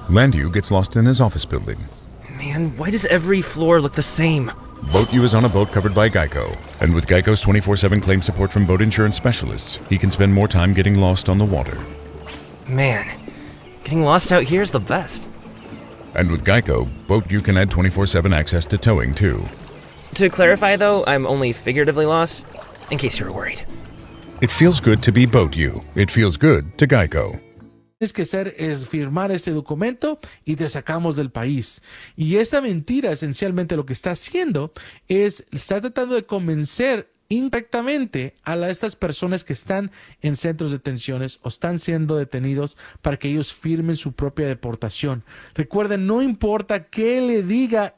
Landu gets lost in his office building. Man, why does every floor look the same? Boat U is on a boat covered by Geico, and with Geico's 24/7 claim support from boat insurance specialists, he can spend more time getting lost on the water. Man, getting lost out here is the best. And with Geico, Boat U can add 24/7 access to towing too. To clarify though, I'm only figuratively lost, in case you were worried. It feels good to be Boat U. It feels good to Geico. Tienes que hacer es firmar este documento y te sacamos del país. Y esta mentira esencialmente lo que está haciendo es, está tratando de convencer incorrectamente a estas personas que están en centros de detenciones o están siendo detenidos para que ellos firmen su propia deportación. Recuerden, no importa qué le diga